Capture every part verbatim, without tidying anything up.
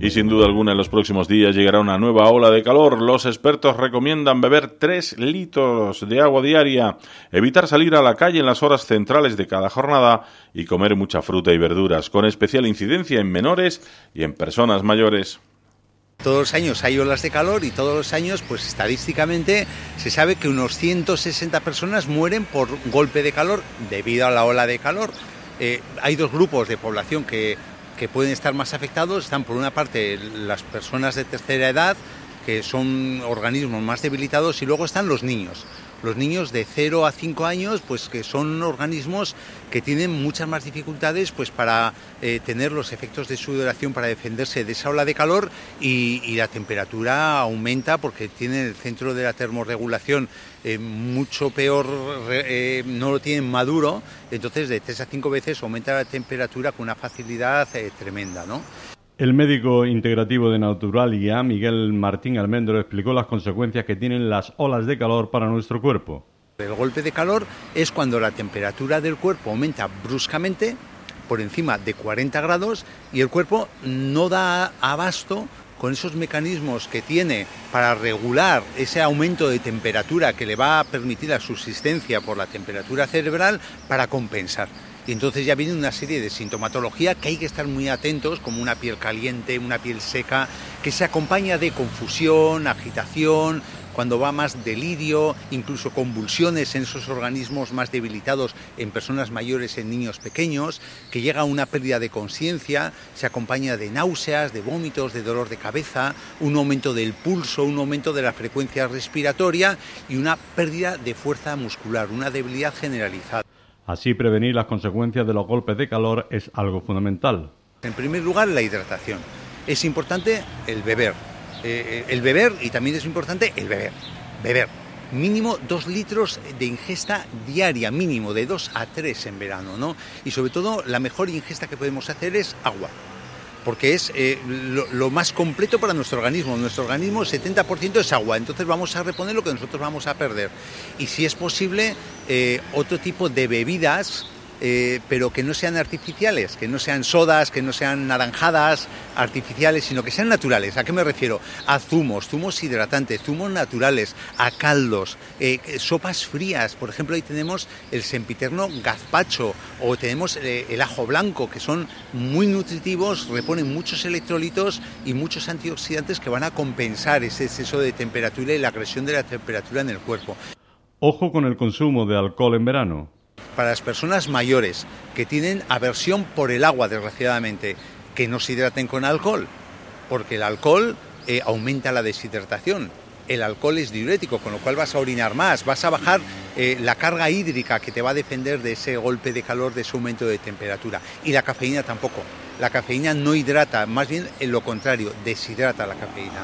Y sin duda alguna en los próximos días llegará una nueva ola de calor. Los expertos recomiendan beber tres litros de agua diaria, evitar salir a la calle en las horas centrales de cada jornada y comer mucha fruta y verduras, con especial incidencia en menores y en personas mayores. Todos los años hay olas de calor y todos los años, pues estadísticamente, se sabe que unos ciento sesenta personas mueren por golpe de calor debido a la ola de calor. Eh, hay dos grupos de población que, que pueden estar más afectados. Están por una parte las personas de tercera edad, que son organismos más debilitados, y luego están los niños. Los niños de cero a cinco años, pues que son organismos que tienen muchas más dificultades pues para eh, tener los efectos de sudoración para defenderse de esa ola de calor, y, y la temperatura aumenta porque tienen el centro de la termorregulación eh, mucho peor, eh, no lo tienen maduro, entonces de tres a cinco veces aumenta la temperatura con una facilidad eh, tremenda, ¿no? El médico integrativo de Naturalia, Miguel Martín Almendro, explicó las consecuencias que tienen las olas de calor para nuestro cuerpo. El golpe de calor es cuando la temperatura del cuerpo aumenta bruscamente por encima de cuarenta grados y el cuerpo no da abasto con esos mecanismos que tiene para regular ese aumento de temperatura que le va a permitir la subsistencia por la temperatura cerebral para compensar. Y entonces ya viene una serie de sintomatología que hay que estar muy atentos, como una piel caliente, una piel seca, que se acompaña de confusión, agitación, cuando va más delirio, incluso convulsiones en esos organismos más debilitados en personas mayores, en niños pequeños, que llega a una pérdida de conciencia, se acompaña de náuseas, de vómitos, de dolor de cabeza, un aumento del pulso, un aumento de la frecuencia respiratoria y una pérdida de fuerza muscular, una debilidad generalizada. Así, prevenir las consecuencias de los golpes de calor es algo fundamental. En primer lugar, la hidratación. Es importante el beber. Eh, el beber, y también es importante el beber. Beber. Mínimo dos litros de ingesta diaria, mínimo de dos a tres en verano, ¿no? Y sobre todo, la mejor ingesta que podemos hacer es agua, porque es eh, lo, lo más completo para nuestro organismo. Nuestro organismo, el setenta por ciento es agua, entonces vamos a reponer lo que nosotros vamos a perder. Y si es posible, eh, otro tipo de bebidas, eh, pero que no sean artificiales, que no sean sodas, que no sean naranjadas artificiales, sino que sean naturales. ¿A qué me refiero? A zumos, zumos hidratantes, zumos naturales, a caldos, eh, sopas frías. Por ejemplo, ahí tenemos el sempiterno gazpacho o tenemos eh, el ajo blanco, que son muy nutritivos, reponen muchos electrolitos y muchos antioxidantes que van a compensar ese exceso de temperatura y la agresión de la temperatura en el cuerpo. Ojo con el consumo de alcohol en verano. Para las personas mayores que tienen aversión por el agua, desgraciadamente, que no se hidraten con alcohol, porque el alcohol eh, aumenta la deshidratación. El alcohol es diurético, con lo cual vas a orinar más, vas a bajar eh, la carga hídrica que te va a defender de ese golpe de calor, de ese aumento de temperatura. Y la cafeína tampoco. La cafeína no hidrata, más bien en lo contrario, deshidrata la cafeína.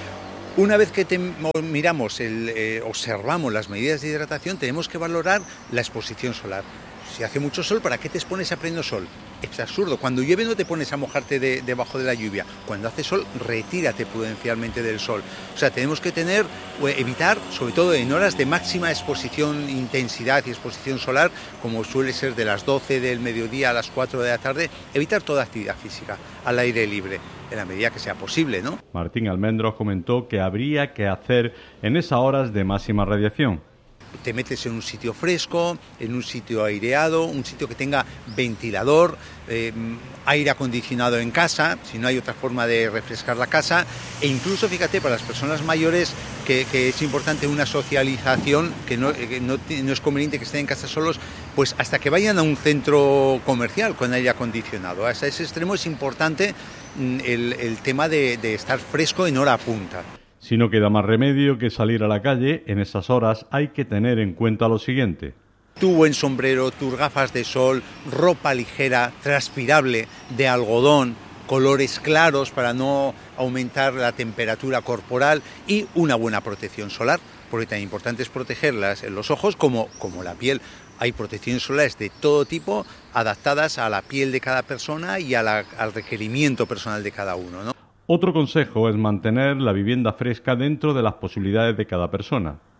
Una vez que te, miramos, el, eh, observamos las medidas de hidratación, tenemos que valorar la exposición solar. Si hace mucho sol, ¿para qué te expones a pleno sol? Es absurdo. Cuando llueve no te pones a mojarte de, debajo de la lluvia. Cuando hace sol, retírate prudencialmente del sol. O sea, tenemos que tener, evitar, sobre todo en horas de máxima exposición, intensidad y exposición solar, como suele ser de las doce del mediodía a las cuatro de la tarde, evitar toda actividad física al aire libre, en la medida que sea posible, ¿no? Martín Almendros comentó que habría que hacer en esas horas de máxima radiación. Te metes en un sitio fresco, en un sitio aireado, un sitio que tenga ventilador, eh, aire acondicionado en casa, si no hay otra forma de refrescar la casa, e incluso, fíjate, para las personas mayores que, que es importante una socialización, que, no, que no, no es conveniente que estén en casa solos, pues hasta que vayan a un centro comercial con aire acondicionado. Hasta ese extremo es importante el, el tema de, de estar fresco en hora punta. Si no queda más remedio que salir a la calle, en esas horas hay que tener en cuenta lo siguiente. Tu buen sombrero, tus gafas de sol, ropa ligera, transpirable, de algodón, colores claros para no aumentar la temperatura corporal y una buena protección solar, porque tan importante es protegerlas en los ojos como, como la piel. Hay protecciones solares de todo tipo, adaptadas a la piel de cada persona y a la, al requerimiento personal de cada uno, ¿no? Otro consejo es mantener la vivienda fresca dentro de las posibilidades de cada persona.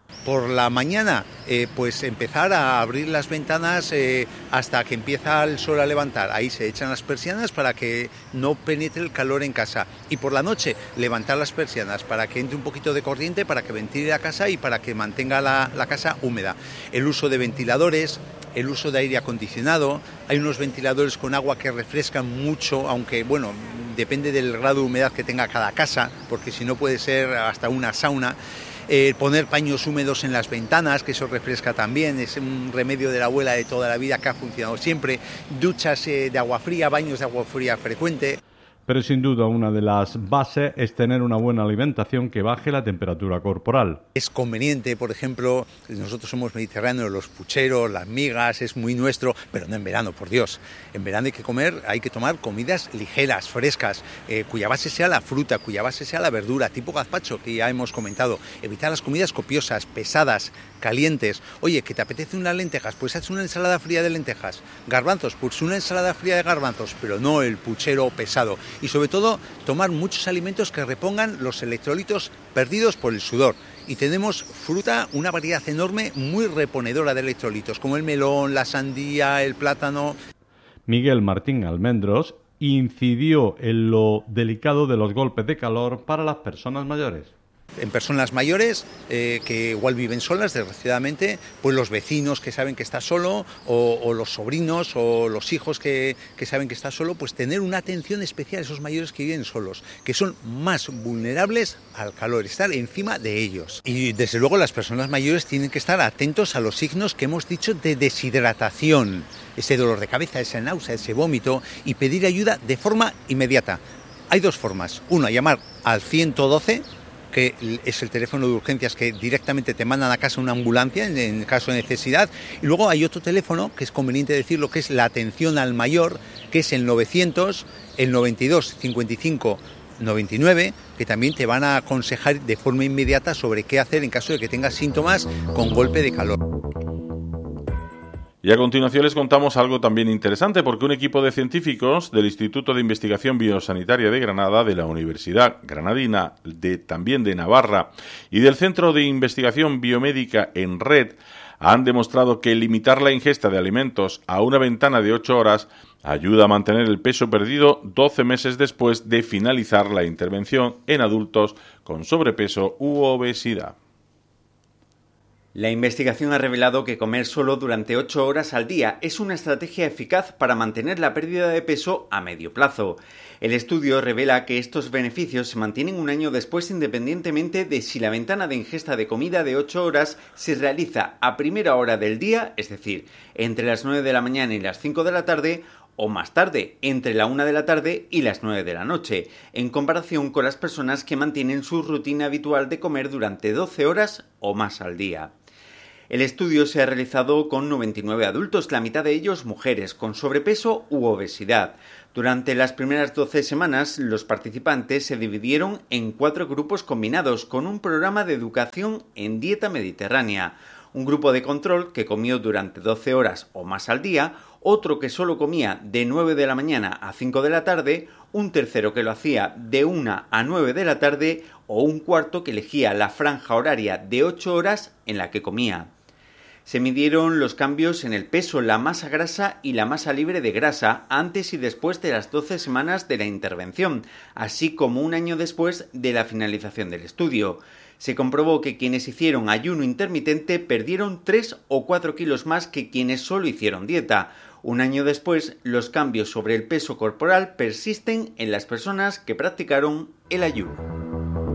Por la mañana, eh, pues empezar a abrir las ventanas eh, hasta que empieza el sol a levantar. Ahí se echan las persianas para que no penetre el calor en casa. Y por la noche, levantar las persianas para que entre un poquito de corriente, para que ventile la casa y para que mantenga la, la casa húmeda. El uso de ventiladores, el uso de aire acondicionado. Hay unos ventiladores con agua que refrescan mucho, aunque, bueno, depende del grado de humedad que tenga cada casa, porque si no puede ser hasta una sauna. Eh, poner paños húmedos en las ventanas, que eso refresca también, es un remedio de la abuela de toda la vida que ha funcionado siempre. Duchas eh, de agua fría, baños de agua fría frecuente. Pero sin duda una de las bases es tener una buena alimentación que baje la temperatura corporal. Es conveniente, por ejemplo, nosotros somos mediterráneos, los pucheros, las migas, es muy nuestro, pero no en verano, por Dios. En verano hay que comer, hay que tomar comidas ligeras, frescas, eh, cuya base sea la fruta, cuya base sea la verdura, tipo gazpacho, que ya hemos comentado. Evitar las comidas copiosas, pesadas, calientes. Oye, ¿que te apetece unas lentejas? Pues haz una ensalada fría de lentejas. Garbanzos, pues una ensalada fría de garbanzos, pero no el puchero pesado. Y sobre todo, tomar muchos alimentos que repongan los electrolitos perdidos por el sudor. Y tenemos fruta, una variedad enorme, muy reponedora de electrolitos, como el melón, la sandía, el plátano. Miguel Martín Almendros incidió en lo delicado de los golpes de calor para las personas mayores. En personas mayores eh, que igual viven solas, desgraciadamente, pues los vecinos que saben que está solo, o, o los sobrinos o los hijos que, que saben que está solo, pues tener una atención especial a esos mayores que viven solos, que son más vulnerables al calor, estar encima de ellos. Y desde luego las personas mayores tienen que estar atentos a los signos que hemos dicho de deshidratación, ese dolor de cabeza, esa náusea, ese vómito, y pedir ayuda de forma inmediata. Hay dos formas. Una, llamar al ciento doce, que es el teléfono de urgencias que directamente te mandan a casa una ambulancia en, en caso de necesidad. Y luego hay otro teléfono, que es conveniente decirlo, que es la atención al mayor, que es el novecientos, el noventa y dos, cincuenta y cinco, noventa y nueve, que también te van a aconsejar de forma inmediata sobre qué hacer en caso de que tengas síntomas con golpe de calor. Y a continuación les contamos algo también interesante, porque un equipo de científicos del Instituto de Investigación Biosanitaria de Granada, de la Universidad Granadina, de, también de Navarra, y del Centro de Investigación Biomédica en Red, han demostrado que limitar la ingesta de alimentos a una ventana de ocho horas ayuda a mantener el peso perdido doce meses después de finalizar la intervención en adultos con sobrepeso u obesidad. La investigación ha revelado que comer solo durante ocho horas al día es una estrategia eficaz para mantener la pérdida de peso a medio plazo. El estudio revela que estos beneficios se mantienen un año después independientemente de si la ventana de ingesta de comida de ocho horas se realiza a primera hora del día, es decir, entre las nueve de la mañana y las cinco de la tarde, o más tarde, entre la una de la tarde y las nueve de la noche, en comparación con las personas que mantienen su rutina habitual de comer durante doce horas o más al día. El estudio se ha realizado con noventa y nueve adultos, la mitad de ellos mujeres, con sobrepeso u obesidad. Durante las primeras doce semanas, los participantes se dividieron en cuatro grupos combinados con un programa de educación en dieta mediterránea. Un grupo de control que comió durante doce horas o más al día, otro que solo comía de nueve de la mañana a cinco de la tarde, un tercero que lo hacía de una a nueve de la tarde o un cuarto que elegía la franja horaria de ocho horas en la que comía. Se midieron los cambios en el peso, la masa grasa y la masa libre de grasa antes y después de las doce semanas de la intervención, así como un año después de la finalización del estudio. Se comprobó que quienes hicieron ayuno intermitente perdieron tres o cuatro kilos más que quienes solo hicieron dieta. Un año después, los cambios sobre el peso corporal persisten en las personas que practicaron el ayuno.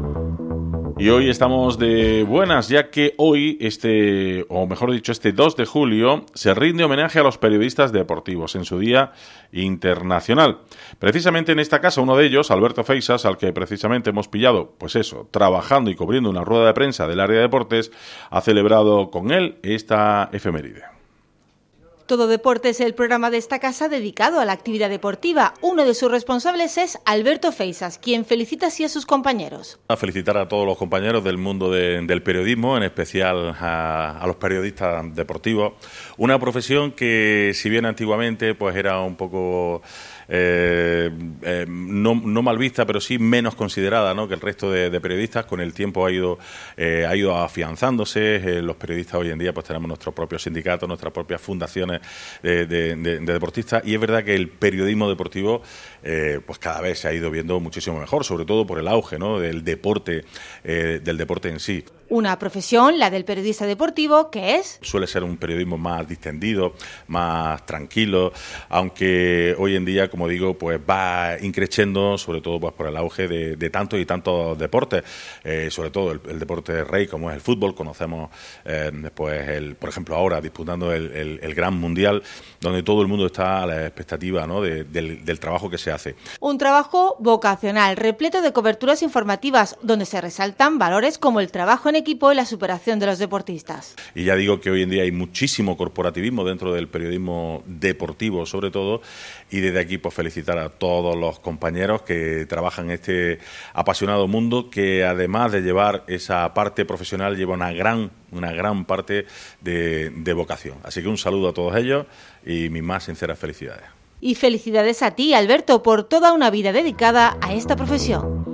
Y hoy estamos de buenas, ya que hoy, este, o mejor dicho, este dos de julio, se rinde homenaje a los periodistas deportivos en su Día Internacional. Precisamente en esta casa, uno de ellos, Alberto Feixas, al que precisamente hemos pillado, pues eso, trabajando y cubriendo una rueda de prensa del área de deportes, ha celebrado con él esta efeméride. Todo Deporte es el programa de esta casa dedicado a la actividad deportiva. Uno de sus responsables es Alberto Feixas, quien felicita así a sus compañeros. A felicitar a todos los compañeros del mundo de, del periodismo, en especial a, a los periodistas deportivos. Una profesión que, si bien antiguamente pues era un poco eh, eh, no, no mal vista, pero sí menos considerada, ¿no?, que el resto de, de periodistas. Con el tiempo ha ido, eh, ha ido afianzándose. Eh, los periodistas hoy en día pues tenemos nuestros propios sindicatos, nuestras propias fundaciones de, de, de, de deportistas, y es verdad que el periodismo deportivo eh, pues cada vez se ha ido viendo muchísimo mejor, sobre todo por el auge, ¿no?, del deporte, eh, del deporte en sí. Una profesión, la del periodista deportivo, que es... Suele ser un periodismo más distendido, más tranquilo, aunque hoy en día, como digo, pues va increciendo, sobre todo pues por el auge de, de tantos y tantos deportes, eh, sobre todo el, el deporte rey como es el fútbol. Conocemos, eh, pues el, por ejemplo, ahora disputando el, el, el Gran Mundial, donde todo el mundo está a la expectativa, ¿no?, de, del, del trabajo que se hace. Un trabajo vocacional, repleto de coberturas informativas, donde se resaltan valores como el trabajo en equipo y la superación de los deportistas. Y ya digo que hoy en día hay muchísimo corporativismo dentro del periodismo deportivo, sobre todo, y desde aquí pues felicitar a todos los compañeros que trabajan en este apasionado mundo, que además de llevar esa parte profesional lleva una gran, una gran parte de, de vocación. Así que un saludo a todos ellos y mis más sinceras felicidades. Y felicidades a ti, Alberto, por toda una vida dedicada a esta profesión.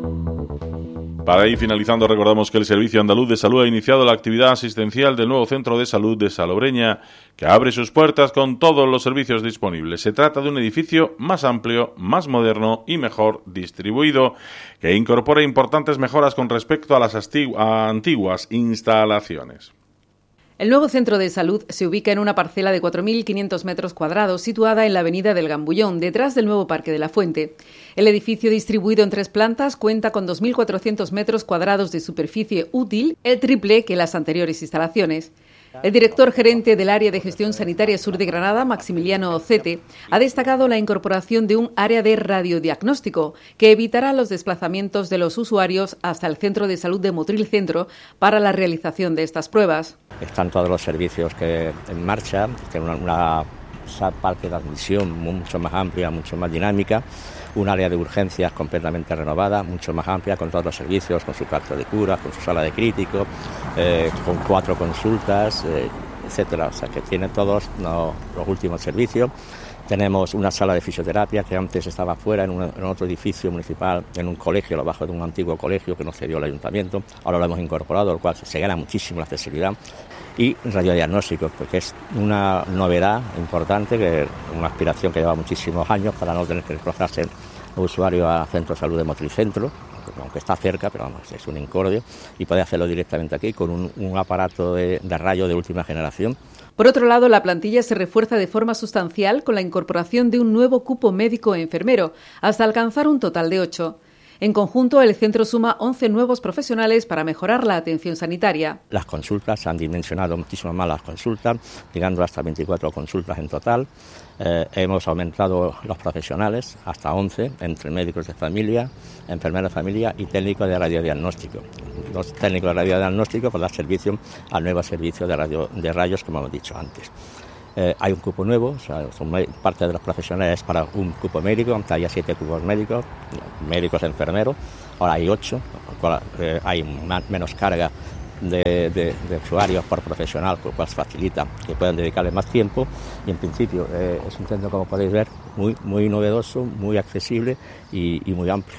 Para ir finalizando, recordamos que el Servicio Andaluz de Salud ha iniciado la actividad asistencial del nuevo Centro de Salud de Salobreña, que abre sus puertas con todos los servicios disponibles. Se trata de un edificio más amplio, más moderno y mejor distribuido, que incorpora importantes mejoras con respecto a las antiguas instalaciones. El nuevo centro de salud se ubica en una parcela de cuatro mil quinientos metros cuadrados situada en la avenida del Gambullón, detrás del nuevo Parque de la Fuente. El edificio, distribuido en tres plantas, cuenta con dos mil cuatrocientos metros cuadrados de superficie útil, el triple que las anteriores instalaciones. El director gerente del Área de Gestión Sanitaria Sur de Granada, Maximiliano Ocete, ha destacado la incorporación de un área de radiodiagnóstico que evitará los desplazamientos de los usuarios hasta el Centro de Salud de Motril Centro para la realización de estas pruebas. Están todos los servicios que en marcha, tiene una, una parte de admisión mucho más amplia, mucho más dinámica, un área de urgencias completamente renovada, mucho más amplia, con todos los servicios, con su cuarto de cura, con su sala de crítico, eh, con cuatro consultas, eh, etcétera. O sea, que tiene todos no, los últimos servicios. Tenemos una sala de fisioterapia que antes estaba fuera en, un, en otro edificio municipal, en un colegio, abajo de un antiguo colegio que nos cedió el ayuntamiento. Ahora lo hemos incorporado, lo cual se gana muchísimo la accesibilidad. Y radiodiagnóstico, porque es una novedad importante, que una aspiración que lleva muchísimos años para no tener que desplazarse el usuario al Centro de Salud de Motricentro, aunque está cerca, pero vamos, es un incordio, y puede hacerlo directamente aquí con un, un aparato de, de rayo de última generación. Por otro lado, la plantilla se refuerza de forma sustancial con la incorporación de un nuevo cupo médico e enfermero, hasta alcanzar un total de ocho. En conjunto, el centro suma once nuevos profesionales para mejorar la atención sanitaria. Las consultas, se han dimensionado muchísimo más las consultas, llegando hasta veinticuatro consultas en total. Eh, hemos aumentado los profesionales hasta once, entre médicos de familia, enfermeros de familia y técnicos de radiodiagnóstico. Los técnicos de radiodiagnóstico para dar servicio al nuevo servicio de, radio, de rayos, como hemos dicho antes. Eh, hay un cupo nuevo, o sea, son parte de los profesionales para un cupo médico, antes había siete cupos médicos, médicos enfermeros, ahora hay ocho, eh, hay más, menos carga de, de, de usuarios por profesional, lo cual facilita que puedan dedicarle más tiempo, y en principio eh, es un centro, como podéis ver, muy, muy novedoso, muy accesible y, y muy amplio.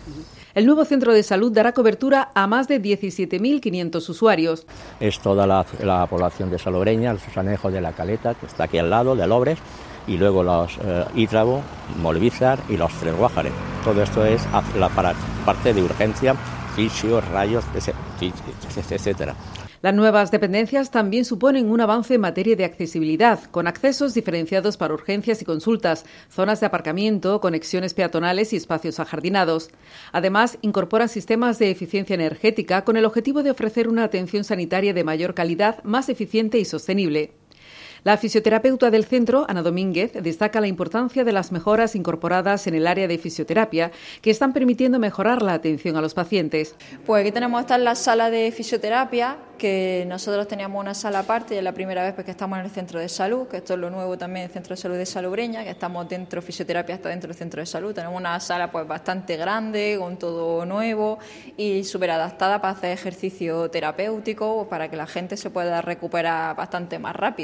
El nuevo centro de salud dará cobertura a más de diecisiete mil quinientos usuarios. Es toda la, la población de Salobreña, los anejos de La Caleta, que está aquí al lado, de Lobres, y luego los eh, Ítrabo, Molvízar y los Tres Guájares. Todo esto es la para, parte de urgencia, fisio, rayos, etcétera. Las nuevas dependencias también suponen un avance en materia de accesibilidad, con accesos diferenciados para urgencias y consultas, zonas de aparcamiento, conexiones peatonales y espacios ajardinados. Además, incorporan sistemas de eficiencia energética con el objetivo de ofrecer una atención sanitaria de mayor calidad, más eficiente y sostenible. La fisioterapeuta del centro, Ana Domínguez, destaca la importancia de las mejoras incorporadas en el área de fisioterapia que están permitiendo mejorar la atención a los pacientes. Pues aquí tenemos esta la sala de fisioterapia, que nosotros teníamos una sala aparte y es la primera vez pues, que estamos en el centro de salud, que esto es lo nuevo también, el centro de salud de Salobreña, que estamos dentro, fisioterapia está dentro del centro de salud. Tenemos una sala pues bastante grande, con todo nuevo y súper adaptada para hacer ejercicio terapéutico, para que la gente se pueda recuperar bastante más rápido.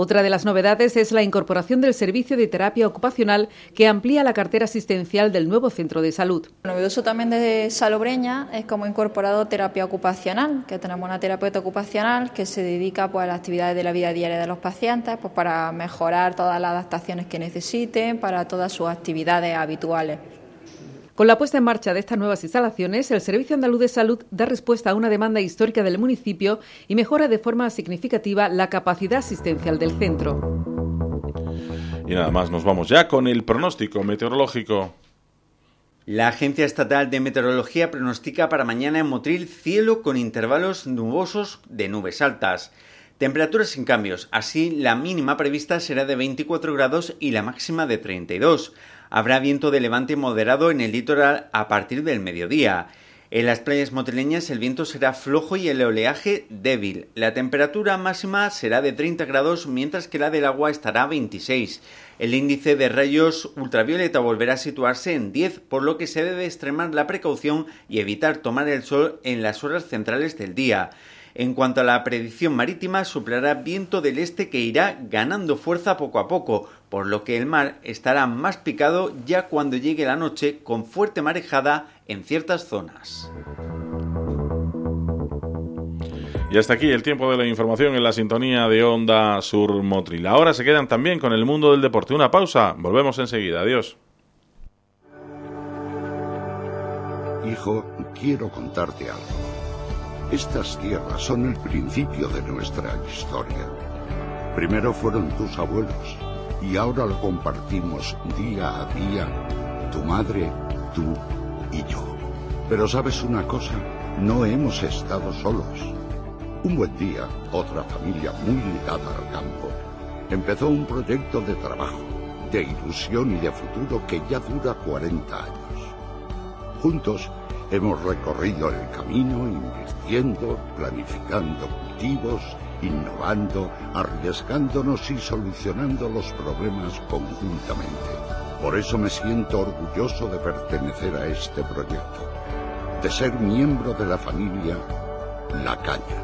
Otra de las novedades es la incorporación del servicio de terapia ocupacional que amplía la cartera asistencial del nuevo centro de salud. Lo novedoso también de Salobreña es como incorporado terapia ocupacional, que tenemos una terapeuta ocupacional que se dedica pues, a las actividades de la vida diaria de los pacientes, pues, para mejorar todas las adaptaciones que necesiten, para todas sus actividades habituales. Con la puesta en marcha de estas nuevas instalaciones, el Servicio Andaluz de Salud da respuesta a una demanda histórica del municipio y mejora de forma significativa la capacidad asistencial del centro. Y nada más, nos vamos ya con el pronóstico meteorológico. La Agencia Estatal de Meteorología pronostica para mañana en Motril cielo con intervalos nubosos de nubes altas. Temperaturas sin cambios, así la mínima prevista será de veinticuatro grados y la máxima de treinta y dos. Habrá viento de levante moderado en el litoral a partir del mediodía. En las playas motrileñas el viento será flojo y el oleaje débil. La temperatura máxima será de treinta grados, mientras que la del agua estará a veintiséis. El índice de rayos ultravioleta volverá a situarse en diez, por lo que se debe extremar la precaución y evitar tomar el sol en las horas centrales del día. En cuanto a la predicción marítima, soplará viento del este que irá ganando fuerza poco a poco, por lo que el mar estará más picado ya cuando llegue la noche, con fuerte marejada en ciertas zonas. Y hasta aquí el tiempo de la información en la sintonía de Onda Sur Motril. Ahora se quedan también con el mundo del deporte. Una pausa, volvemos enseguida. Adiós. Hijo, quiero contarte algo. Estas tierras son el principio de nuestra historia. Primero fueron tus abuelos y ahora lo compartimos día a día, tu madre, tú y yo. Pero ¿sabes una cosa? No hemos estado solos. Un buen día, otra familia muy ligada al campo empezó un proyecto de trabajo, de ilusión y de futuro que ya dura cuarenta años. Juntos hemos recorrido el camino invirtiendo, planificando cultivos, innovando, arriesgándonos y solucionando los problemas conjuntamente. Por eso me siento orgulloso de pertenecer a este proyecto, de ser miembro de la familia La Caña.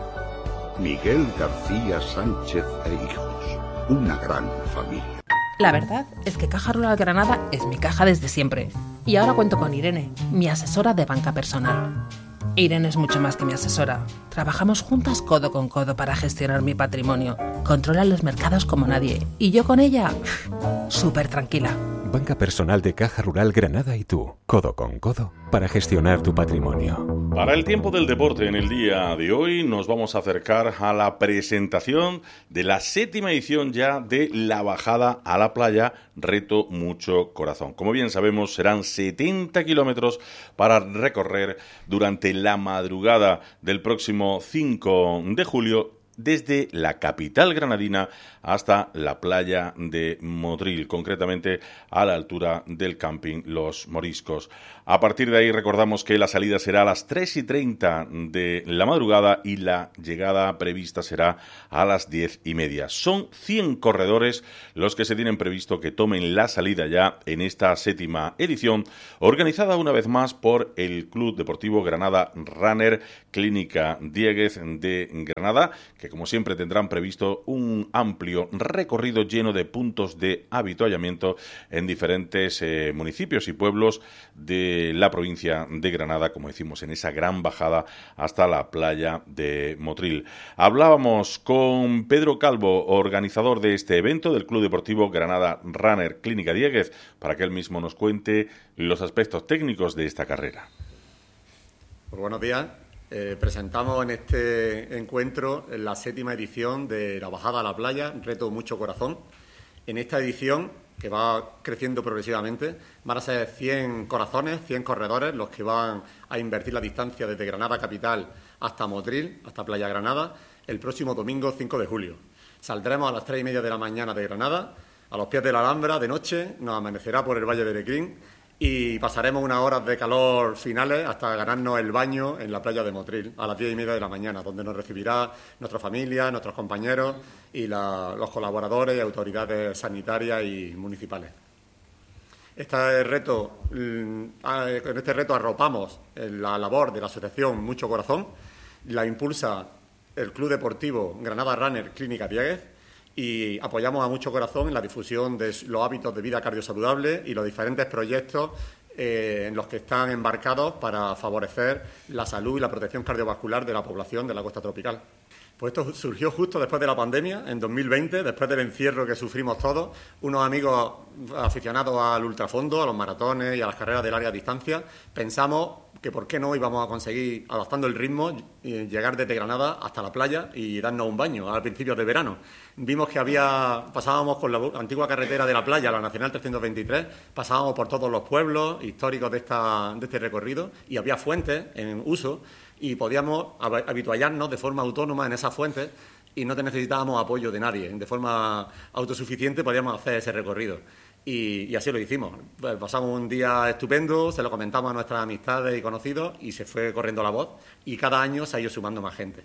Miguel García Sánchez e hijos, una gran familia. La verdad es que Caja Rural Granada es mi caja desde siempre. Y ahora cuento con Irene, mi asesora de banca personal. Irene es mucho más que mi asesora. Trabajamos juntas codo con codo para gestionar mi patrimonio. Controla los mercados como nadie. Y yo con ella, súper tranquila. Banca personal de Caja Rural Granada y tú, codo con codo, para gestionar tu patrimonio. Para el tiempo del deporte en el día de hoy nos vamos a acercar a la presentación de la séptima edición ya de la bajada a la playa Reto Mucho Corazón. Como bien sabemos, serán setenta kilómetros para recorrer durante la madrugada del próximo cinco de julio desde la capital granadina hasta la playa de Motril, concretamente a la altura del camping Los Moriscos. A partir de ahí recordamos que la salida será a las tres y treinta de la madrugada y la llegada prevista será a las diez y media. Son cien corredores los que se tienen previsto que tomen la salida ya en esta séptima edición, organizada una vez más por el Club Deportivo Granada Runner Clínica Dieguez de Granada, que como siempre tendrán previsto un amplio recorrido lleno de puntos de avituallamiento en diferentes eh, municipios y pueblos de la provincia de Granada, como decimos, en esa gran bajada hasta la playa de Motril. Hablábamos con Pedro Calvo, organizador de este evento del Club Deportivo Granada Runner Clínica Dieguez, para que él mismo nos cuente los aspectos técnicos de esta carrera. Pues buenos días. Eh, presentamos en este encuentro la séptima edición de la bajada a la playa, Reto Mucho Corazón. En esta edición, que va creciendo progresivamente, van a ser cien corazones, cien corredores los que van a invertir la distancia desde Granada capital hasta Motril, hasta Playa Granada, el próximo domingo cinco de julio. Saldremos a las tres y media de la mañana de Granada, a los pies de la Alhambra, de noche, nos amanecerá por el Valle de Erecrín y pasaremos unas horas de calor finales hasta ganarnos el baño en la playa de Motril a las diez y media de la mañana, donde nos recibirá nuestra familia, nuestros compañeros y la, los colaboradores y autoridades sanitarias y municipales. Este reto, en este reto arropamos la labor de la asociación Mucho Corazón, la impulsa el Club Deportivo Granada Runner Clínica Dieguez y apoyamos a Mucho Corazón en la difusión de los hábitos de vida cardiosaludable y los diferentes proyectos eh, en los que están embarcados para favorecer la salud y la protección cardiovascular de la población de la costa tropical. Pues esto surgió justo después de la pandemia, en dos mil veinte, después del encierro que sufrimos todos. Unos amigos aficionados al ultrafondo, a los maratones y a las carreras de larga distancia, pensamos que por qué no íbamos a conseguir, adaptando el ritmo, llegar desde Granada hasta la playa y darnos un baño a principios de verano. Vimos que había, pasábamos con la antigua carretera de la playa, la Nacional trescientos veintitrés, pasábamos por todos los pueblos históricos de, esta, de este recorrido y había fuentes en uso y podíamos habituallarnos de forma autónoma en esas fuentes y no necesitábamos apoyo de nadie. De forma autosuficiente podíamos hacer ese recorrido. Y, y así lo hicimos. Pues pasamos un día estupendo, se lo comentamos a nuestras amistades y conocidos y se fue corriendo la voz y cada año se ha ido sumando más gente.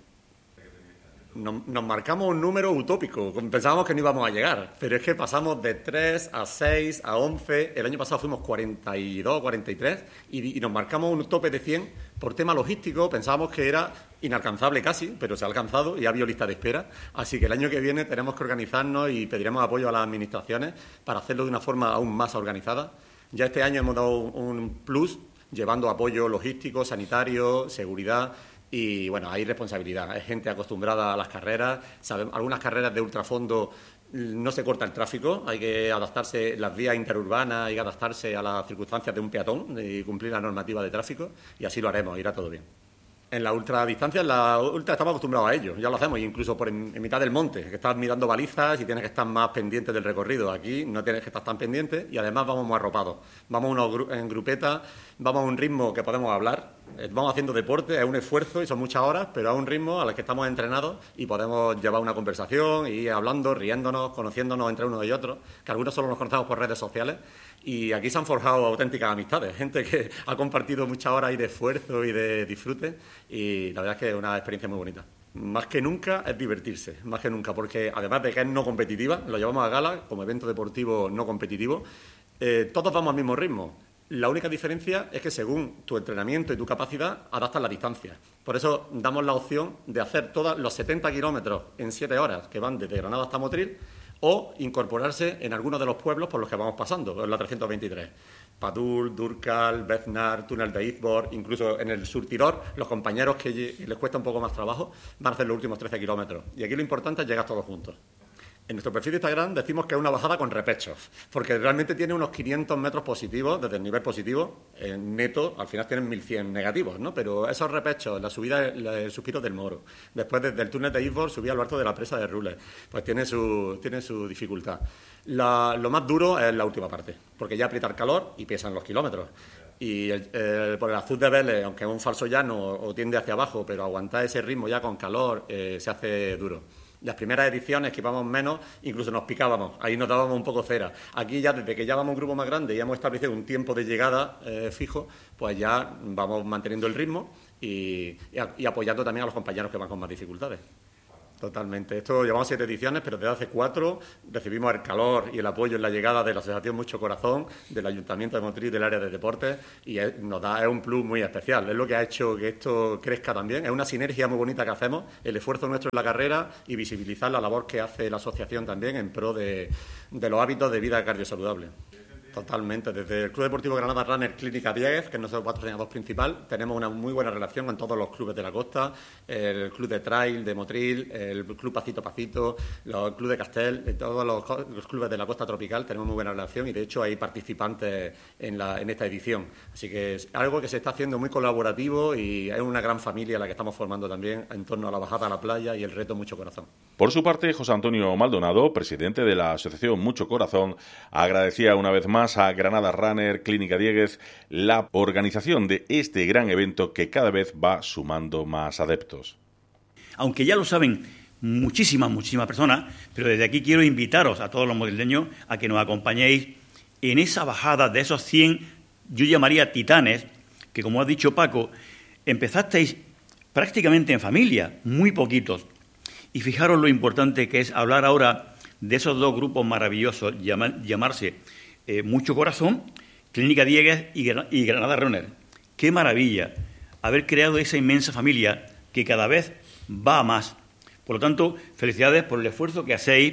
Nos, nos marcamos un número utópico, pensábamos que no íbamos a llegar, pero es que pasamos de tres a seis a once, el año pasado fuimos cuarenta y dos, cuarenta y tres y, y nos marcamos un tope de cien por tema logístico, pensábamos que era inalcanzable casi, pero se ha alcanzado y ha habido lista de espera, así que el año que viene tenemos que organizarnos y pediremos apoyo a las administraciones para hacerlo de una forma aún más organizada. Ya este año hemos dado un plus llevando apoyo logístico, sanitario, seguridad. Y, bueno, hay responsabilidad. Hay gente acostumbrada a las carreras. Sabemos, algunas carreras de ultrafondo no se corta el tráfico. Hay que adaptarse, las vías interurbanas, hay que adaptarse a las circunstancias de un peatón y cumplir la normativa de tráfico. Y así lo haremos, irá todo bien. En la ultradistancia, en la ultra estamos acostumbrados a ello, ya lo hacemos, incluso por en, en mitad del monte, que estás mirando balizas y tienes que estar más pendiente del recorrido. Aquí no tienes que estar tan pendiente y además vamos más arropados. Vamos unos gru en grupetas, vamos a un ritmo que podemos hablar, vamos haciendo deporte, es un esfuerzo y son muchas horas, pero a un ritmo al que estamos entrenados y podemos llevar una conversación y ir hablando, riéndonos, conociéndonos entre unos y otros, que algunos solo nos conocemos por redes sociales. Y aquí se han forjado auténticas amistades, gente que ha compartido muchas horas y de esfuerzo y de disfrute y la verdad es que es una experiencia muy bonita. Más que nunca es divertirse, más que nunca, porque además de que es no competitiva, lo llevamos a gala como evento deportivo no competitivo, eh, todos vamos al mismo ritmo. La única diferencia es que según tu entrenamiento y tu capacidad adaptas la distancia. Por eso damos la opción de hacer todos los setenta kilómetros en siete horas que van desde Granada hasta Motril, o incorporarse en algunos de los pueblos por los que vamos pasando, en la trescientos veintitrés. Padul, Durcal, Beznar, Túnel de Izbor, incluso en el Surtiror, los compañeros que les cuesta un poco más trabajo van a hacer los últimos trece kilómetros. Y aquí lo importante es llegar todos juntos. En nuestro perfil de Instagram decimos que es una bajada con repechos, porque realmente tiene unos quinientos metros positivos, desde el nivel positivo, en neto, al final tienen mil cien negativos, ¿no? Pero esos repechos, la subida, el suspiro del Moro, después desde el túnel de Izbor subía al alto de la presa de Rules, pues tiene su, tiene su dificultad. La, lo más duro es la última parte, porque ya aprieta el calor y pesan los kilómetros. Y el, el, por el azul de Vélez, aunque es un falso llano o tiende hacia abajo, pero aguantar ese ritmo ya con calor eh, se hace duro. Las primeras ediciones que íbamos menos, incluso nos picábamos, ahí nos dábamos un poco cera. Aquí ya, desde que ya vamos un grupo más grande y hemos establecido un tiempo de llegada eh, fijo, pues ya vamos manteniendo el ritmo y, y, a, y apoyando también a los compañeros que van con más dificultades. Totalmente. Esto llevamos siete ediciones, pero desde hace cuatro recibimos el calor y el apoyo en la llegada de la Asociación Mucho Corazón, del Ayuntamiento de Motril, del área de deportes, y es, nos da, es un plus muy especial. Es lo que ha hecho que esto crezca también. Es una sinergia muy bonita que hacemos, el esfuerzo nuestro en la carrera y visibilizar la labor que hace la asociación también en pro de, de los hábitos de vida cardiosaludable. Totalmente. Desde el Club Deportivo Granada Runner Clínica Dieguez, que es nuestro patrocinador principal, tenemos una muy buena relación con todos los clubes de la costa, el Club de Trail de Motril, el Club Pacito Pacito, el Club de Castel, todos los, los clubes de la costa tropical tenemos muy buena relación y de hecho hay participantes en, la, en esta edición. Así que es algo que se está haciendo muy colaborativo y es una gran familia la que estamos formando también en torno a la bajada a la playa y el reto Mucho Corazón. Por su parte, José Antonio Maldonado, presidente de la Asociación Mucho Corazón, agradecía una vez más a Granada Runner Clínica Dieguez la organización de este gran evento que cada vez va sumando más adeptos. Aunque ya lo saben muchísimas, muchísimas personas, pero desde aquí quiero invitaros a todos los motrileños a que nos acompañéis en esa bajada de esos cien, yo llamaría titanes, que como ha dicho Paco, empezasteis prácticamente en familia, muy poquitos. Y fijaros lo importante que es hablar ahora de esos dos grupos maravillosos, llama, llamarse Eh, Mucho Corazón, Clínica Dieguez y, Gran y Granada Runner. ¡Qué maravilla! Haber creado esa inmensa familia que cada vez va a más. Por lo tanto, felicidades por el esfuerzo que hacéis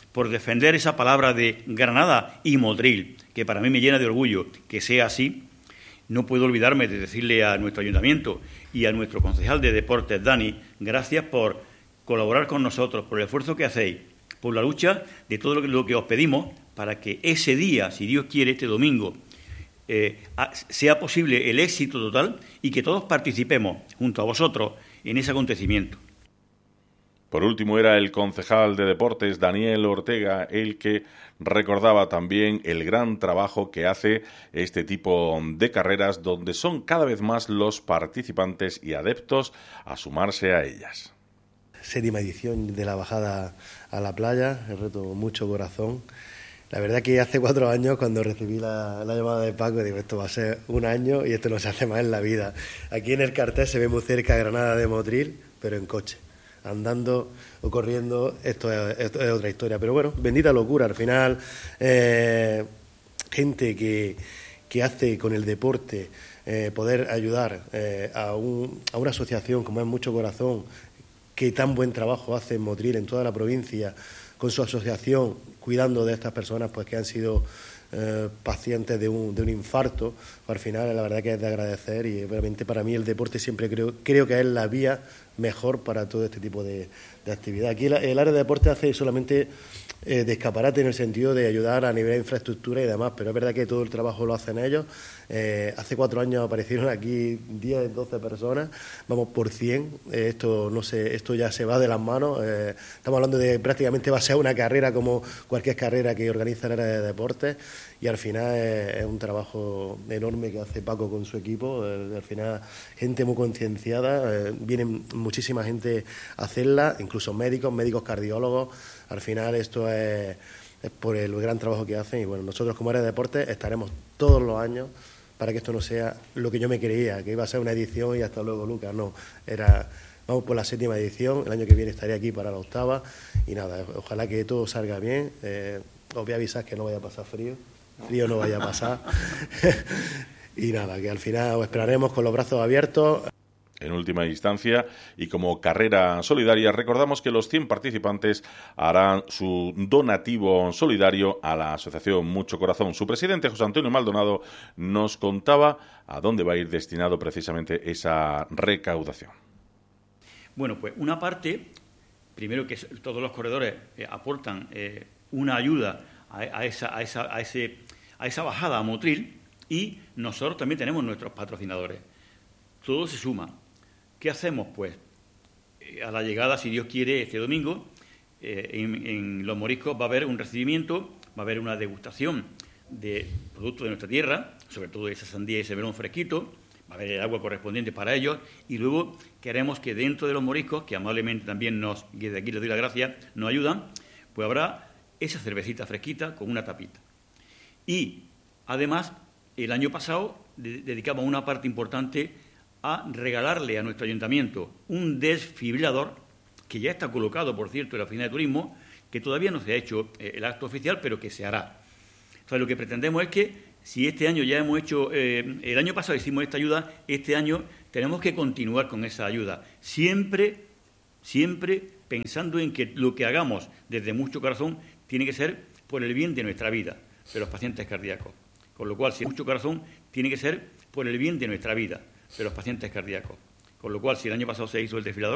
por defender esa palabra de Granada y Motril, que para mí me llena de orgullo que sea así. No puedo olvidarme de decirle a nuestro ayuntamiento y a nuestro concejal de deportes, Dani, gracias por colaborar con nosotros, por el esfuerzo que hacéis, por la lucha de todo lo que, lo que os pedimos para que ese día, si Dios quiere, este domingo, eh, sea posible el éxito total y que todos participemos junto a vosotros en ese acontecimiento. Por último, era el concejal de deportes, Daniel Ortega, el que recordaba también el gran trabajo que hace este tipo de carreras, donde son cada vez más los participantes y adeptos a sumarse a ellas. Séptima edición de la bajada a la playa, el reto Mucho Corazón. La verdad que hace cuatro años, cuando recibí la, la llamada de Paco, digo, esto va a ser un año y esto no se hace más en la vida. Aquí en el cartel se ve muy cerca Granada de Motril, pero en coche. Andando o corriendo, esto es, esto es otra historia. Pero bueno, bendita locura. Al final, eh, gente que, que hace con el deporte eh, poder ayudar eh, a, un, a una asociación como es Mucho Corazón, que tan buen trabajo hace en Motril, en toda la provincia, con su asociación, cuidando de estas personas pues que han sido eh, pacientes de un, de un infarto. Pues al final, la verdad que es de agradecer y realmente para mí el deporte siempre creo, creo que es la vía mejor para todo este tipo de, de actividad. Aquí el, el área de deporte hace solamente eh, de escaparate en el sentido de ayudar a nivel de infraestructura y demás, pero es verdad que todo el trabajo lo hacen ellos. Eh, hace cuatro años aparecieron aquí diez, doce personas, vamos por cien, eh, esto no sé, esto ya se va de las manos, eh, estamos hablando de prácticamente va a ser una carrera como cualquier carrera que organiza el área de deportes y al final es, es un trabajo enorme que hace Paco con su equipo, eh, al final gente muy concienciada, eh, vienen muchísima gente a hacerla, incluso médicos, médicos cardiólogos, al final esto es, es por el gran trabajo que hacen y bueno, nosotros como área de deportes estaremos todos los años para que esto no sea lo que yo me creía, que iba a ser una edición y hasta luego, Lucas. No, era, vamos por la séptima edición, el año que viene estaré aquí para la octava y nada, ojalá que todo salga bien. Eh, os voy a avisar que no vaya a pasar frío, frío no vaya a pasar y nada, que al final os esperaremos con los brazos abiertos. En última instancia, y como carrera solidaria, recordamos que los cien participantes harán su donativo solidario a la Asociación Mucho Corazón. Su presidente, José Antonio Maldonado, nos contaba a dónde va a ir destinado precisamente esa recaudación. Bueno, pues una parte, primero que todos los corredores eh, aportan eh, una ayuda a, a, esa, a, esa, a, ese, a esa bajada a Motril y nosotros también tenemos nuestros patrocinadores. Todo se suma. ¿Qué hacemos? Pues eh, a la llegada, si Dios quiere, este domingo, eh, en, en Los Moriscos va a haber un recibimiento, va a haber una degustación de productos de nuestra tierra, sobre todo esa sandía y ese melón fresquito, va a haber el agua correspondiente para ellos y luego queremos que dentro de Los Moriscos, que amablemente también nos, y desde aquí les doy las gracias, nos ayudan, pues habrá esa cervecita fresquita con una tapita. Y además, el año pasado de, dedicamos una parte importante a regalarle a nuestro ayuntamiento un desfibrilador, que ya está colocado, por cierto, en la oficina de turismo, que todavía no se ha hecho eh, el acto oficial, pero que se hará. Entonces, lo que pretendemos es que, si este año ya hemos hecho, eh, el año pasado hicimos esta ayuda, este año tenemos que continuar con esa ayuda, siempre, siempre pensando en que lo que hagamos desde Mucho Corazón tiene que ser por el bien de nuestra vida, de los pacientes cardíacos. Con lo cual, si Mucho Corazón tiene que ser por el bien de nuestra vida, de los pacientes cardíacos. Con lo cual, si el año pasado se hizo el desfibrilador,